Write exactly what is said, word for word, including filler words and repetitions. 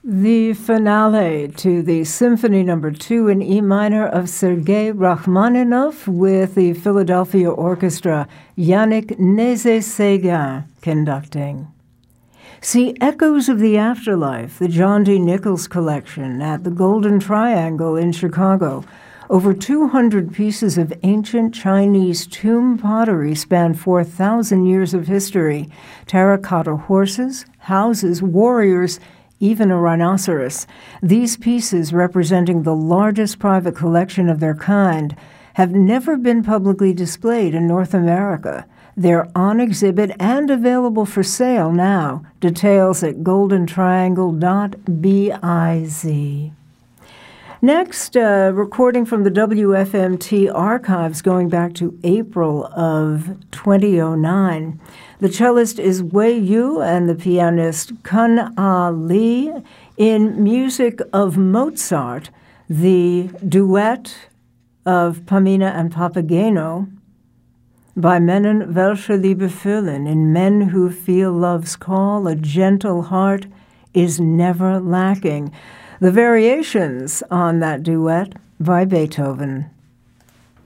The finale to the Symphony Number Two in E minor of Sergei Rachmaninoff with the Philadelphia Orchestra, Yannick Nézet-Séguin conducting. See Echoes of the Afterlife, the John D. Nichols collection at the Golden Triangle in Chicago. Over two hundred pieces of ancient Chinese tomb pottery span four thousand years of history. Terracotta horses, houses, warriors, even a rhinoceros. These pieces, representing the largest private collection of their kind, have never been publicly displayed in North America. They're on exhibit and available for sale now. Details at golden triangle dot biz. Next, uh, recording from the W F M T archives going back to April of twenty oh nine. The cellist is Wei Yu and the pianist Kun Ah Lee. In music of Mozart, the duet of Pamina and Papageno by Mennen Welche Liebe fühlen. In Men Who Feel Love's Call, a gentle heart is never lacking. The variations on that duet by Beethoven.